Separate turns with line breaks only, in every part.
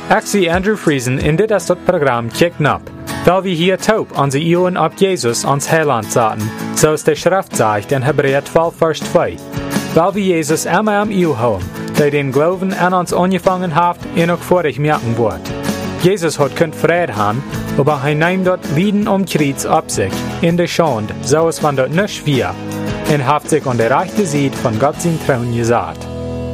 Ik zie Andrew Friesen in dit is dat programma Kicken Up, weil wir hier taub onze Ohren op Jesus ons Heiland zaten, zoals de Schrift zegt in Hebräer 12 vers 2. Weil wir Jesus immer am Ohr haben, der den Glauben an uns angefangen hat und auch vor dich merken wird. Jesus hat kein Frieden haben, aber er nimmt dort Lieden Kreuz auf sich, in der Schande, so es von dort nicht schwer, und hat sich an der rechten Seite von Gott sein Thron gesagt.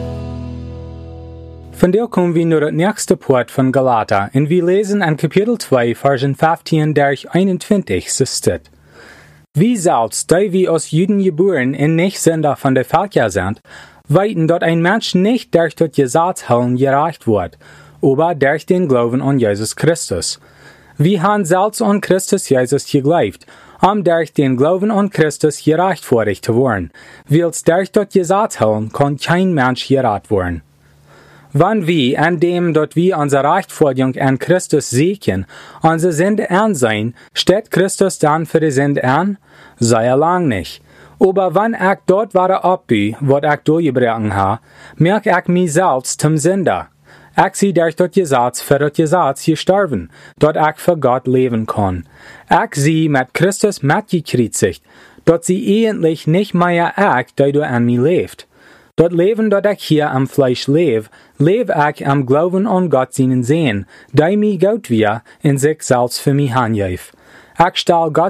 Von der kommen wir nur das nächste Part von Galater, und wir lesen in Kapitel 2, Versen 15 durch 21, so steht: Wie selbst, da wir aus Juden geboren und nicht Sünder von der Völker sind, weiten, dass ein Mensch nicht durch das Gesetzhalten gerecht wird, aber durch den Glauben an Jesus Christus. Wir haben selbst an Christus Jesus geglaubt, durch den Glauben an Christus gerecht vor dich zu werden, weil durch das Gesetzhalten kann kein Mensch gerecht werden. Wenn wir, an dem, dass wir unsere Rechtfertigung an Christus siegen, unsere Sünde ansehen, steht Christus dann für die Sünde an? Sei er lang nicht. Aber wenn ich dort wahre abbü, was ich durchgebrochen habe, merke ich mich selbst zum Sünder. Ich sie durch das Gesetz für das Gesetz gestorben, dass ich für Gott leben kann. Ich sie mit Christus mitgekreuzigt, dass sie eigentlich nicht mehr ich, der du an mir lebt. Das Leben, das ich hier am Fleisch lebe ich am Glauben an Gott seinen Sehen, der mir Gott wir in sich selbst für mich angeht. Ich stelle Gott